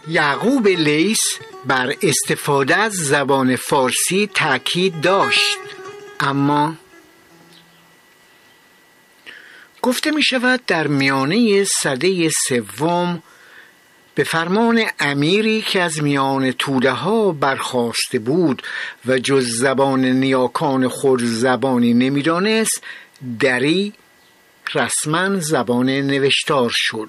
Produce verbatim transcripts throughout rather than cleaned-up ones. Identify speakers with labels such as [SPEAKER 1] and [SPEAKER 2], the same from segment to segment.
[SPEAKER 1] یعقوب لیث بر استفاده از زبان فارسی تاکید داشت، اما گفته می شود در میانه سده سوم به فرمان امیری که از میان توده ها برخاسته بود و جز زبان نیاکان خود زبانی نمی دانست، دری رسما زبان نوشتار شد.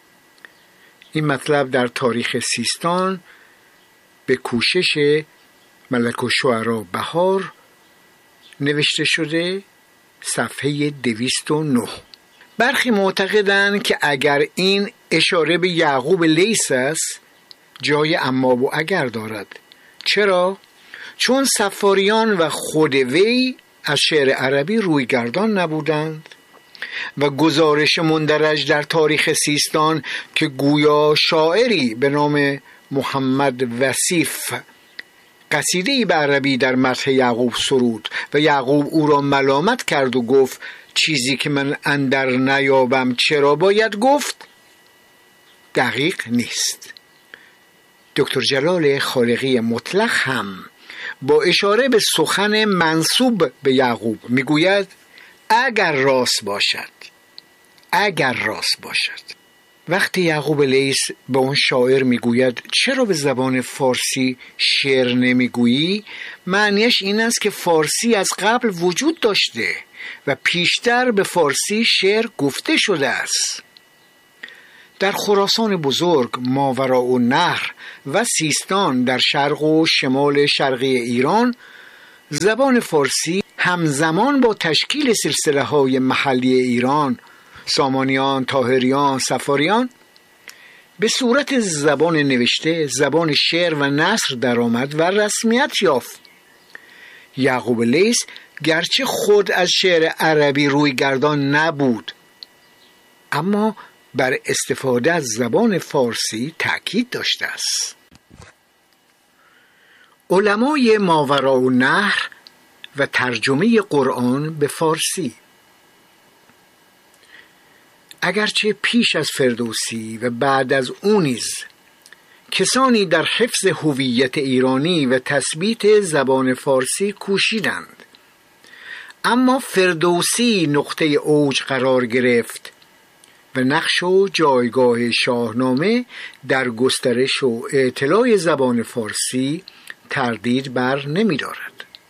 [SPEAKER 1] این مطلب در تاریخ سیستان به کوشش ملک الشعراء بهار نوشته شده، صفحه دویست و نه. برخی معتقدند که اگر این اشاره به یعقوب لیث است، جای اما و اگر دارد. چرا؟ چون سفاریان و خود وی از شعر عربی رویگردان نبودند و گزارش مندرج در تاریخ سیستان که گویا شاعری به نام محمد وصیف قصیده‌ای به عربی در مدح یعقوب سرود و یعقوب او را ملامت کرد و گفت چیزی که من اندر نیابم چرا باید گفت، دقیق نیست. دکتر جلال خالقی مطلق هم با اشاره به سخن منسوب به یعقوب میگوید اگر راست باشد، اگر راست باشد. وقتی یعقوب لیث به اون شاعر میگوید چرا به زبان فارسی شعر نمیگویی، معنیش این است که فارسی از قبل وجود داشته و پیشتر به فارسی شعر گفته شده است. در خراسان بزرگ، ماوراءالنهر و سیستان در شرق و شمال شرقی ایران، زبان فارسی همزمان با تشکیل سلسله های محلی ایران، سامانیان، طاهریان، صفاریان، به صورت زبان نوشته، زبان شعر و نثر درآمد و رسمیت یافت. یعقوب لیث گرچه خود از شعر عربی رویگردان نبود، اما بر استفاده از زبان فارسی تأکید داشته است. علمای ماوراءالنهر و ترجمه قرآن به فارسی، اگرچه پیش از فردوسی و بعد از او نیز کسانی در حفظ هویت ایرانی و تثبیت زبان فارسی کوشیدند، اما فردوسی نقطه اوج قرار گرفت و نقش و جایگاه شاهنامه در گسترش و اعتلاء زبان فارسی تردید بر نمی دارد.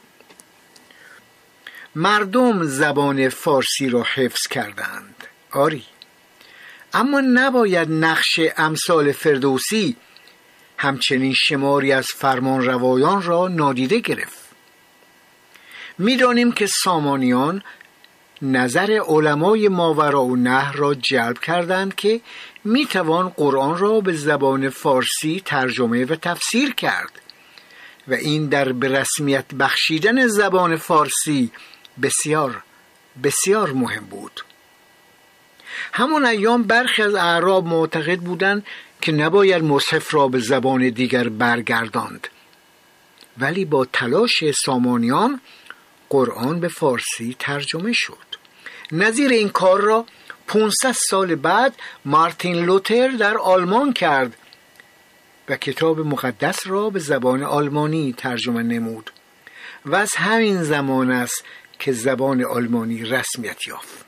[SPEAKER 1] مردم زبان فارسی را حفظ کردند، آری، اما نباید نقش امثال فردوسی همچنین شماری از فرمان روایان را نادیده گرفت. می‌دانیم که سامانیان نظر علمای ماوراءالنهر را جلب کردند که میتوان قرآن را به زبان فارسی ترجمه و تفسیر کرد و این در به رسمیت بخشیدن زبان فارسی بسیار بسیار مهم بود. همون ایام برخی از اعراب معتقد بودند که نباید مصحف را به زبان دیگر برگرداند، ولی با تلاش سامانیان قرآن به فارسی ترجمه شد. نظیر این کار را پانصد سال بعد مارتین لوتر در آلمان کرد و کتاب مقدس را به زبان آلمانی ترجمه نمود و از همین زمان است که زبان آلمانی رسمیت یافت.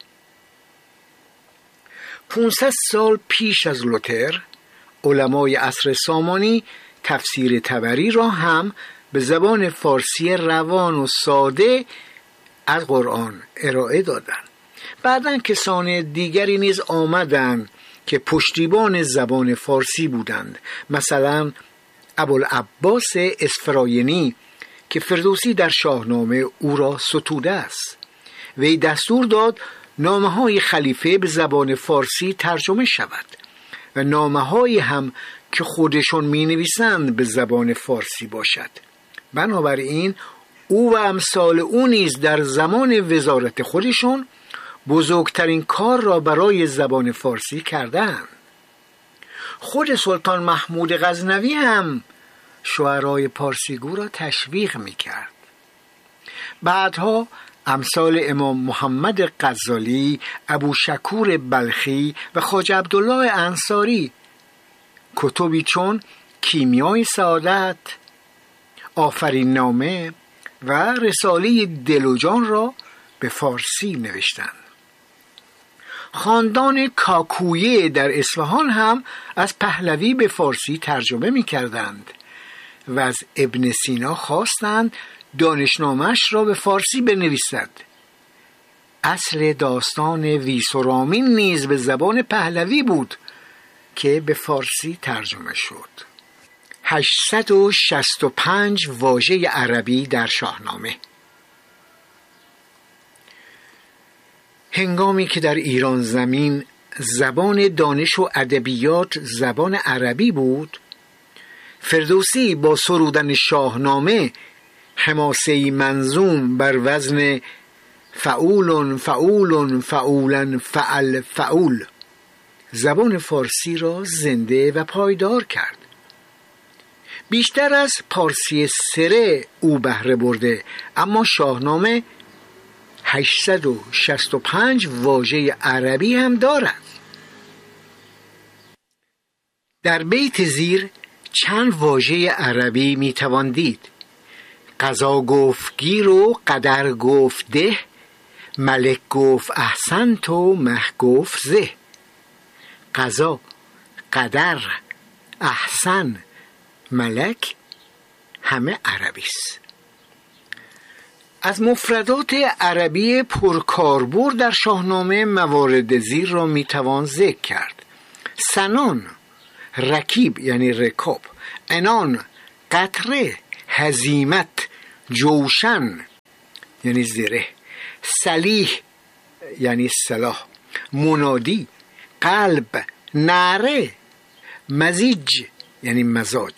[SPEAKER 1] پانصد سال پیش از لوتر علمای عصر سامانی تفسیر طبری را هم به زبان فارسی روان و ساده از قرآن ارائه دادند. بعداً کسان دیگری نیز آمدند که پشتیبان زبان فارسی بودند، مثلا ابوالعباس اسفراینی که فردوسی در شاهنامه او را ستوده است. وی دستور داد نامه‌های خلیفه به زبان فارسی ترجمه شود و نامه‌هایی هم که خودشون می‌نویسند به زبان فارسی باشد. بنابراین او و امثال او نیز در زمان وزارت خودشون بزرگترین کار را برای زبان فارسی کردند. خود سلطان محمود غزنوی هم شعرای پارسیگو را تشویق می‌کرد. بعدها امثال امام محمد غزالی، ابو شکور بلخی و خواجه عبدالله انصاری کتبی چون کیمیای سعادت، آفرین نامه و رساله دل و جان را به فارسی نوشتند. خاندان کاکویه در اصفهان هم از پهلوی به فارسی ترجمه می کردند و از ابن سینا خواستند دانشنامش را به فارسی بنویسد. اصل داستان ویس و رامین نیز به زبان پهلوی بود که به فارسی ترجمه شد. هشتصد و شصت و پنج واژه عربی در شاهنامه. هنگامی که در ایران زمین زبان دانش و ادبیات زبان عربی بود، فردوسی با سرودن شاهنامه حماسه‌ای منظوم بر وزن فعول فعول فعولا فعل فعول زبان فارسی را زنده و پایدار کرد. بیشتر از پارسی سره او بهره برده، اما شاهنامه هشتصد و شصت و پنج واژه عربی هم دارد. در بیت زیر چند واژه عربی میتوان دید. قضا گفت گیر و قدر گفت ده، ملک گفت احسنت و مه گفت زه. قضا، قدر، احسن، ملک همه عربی است. از مفردات عربی پرکاربرد در شاهنامه موارد زیر را میتوان ذکر کرد. سنان، رکیب یعنی رکاب، عنان، قطره، هزیمت، جوشن یعنی زره، سلیح یعنی سلاح، منادی، قلب، نعره، مزیج یعنی مزاج،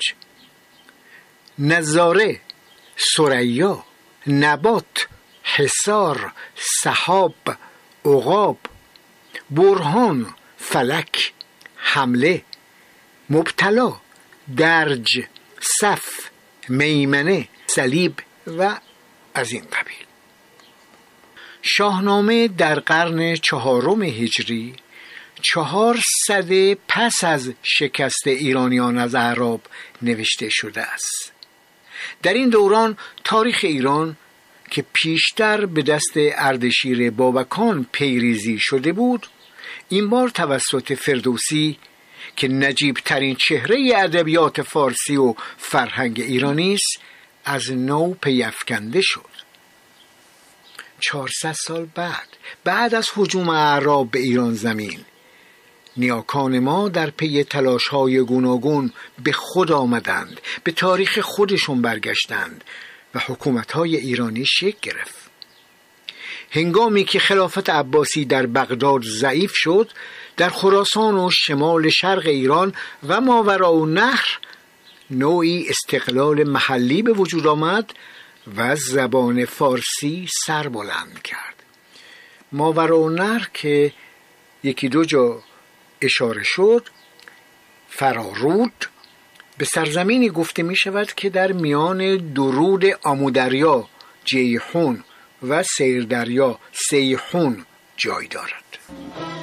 [SPEAKER 1] نظاره، ثریا، نبات، حصار، سحاب، عقاب، برهان، فلک، حمله، مبتلا، درج، صف، میمنه، صلیب و از این قبیل. شاهنامه در قرن چهارم هجری، چهار سده پس از شکست ایرانیان از اعراب نوشته شده است. در این دوران تاریخ ایران که پیشتر به دست اردشیر بابکان پیریزی شده بود، این بار توسط فردوسی که نجیب ترین چهره ادبیات فارسی و فرهنگ ایرانی است از نو پیافکنده شد. چهارصد سال بعد بعد از هجوم اعراب به ایران زمین، نیاکان ما در پی تلاش‌های گوناگون به خود آمدند، به تاریخ خودشون برگشتند و حکومت‌های ایرانی شکل گرفت. هنگامی که خلافت عباسی در بغداد ضعیف شد، در خراسان و شمال شرق ایران و ماوراءالنهر نوعی استقلال محلی به وجود آمد و زبان فارسی سر بلند کرد. ماوراءالنهر که یکی دو جا اشاره شد، فرارود، به سرزمینی گفته می شود که در میان درود آمودریا جیحون و سیردریا سیحون جای دارد.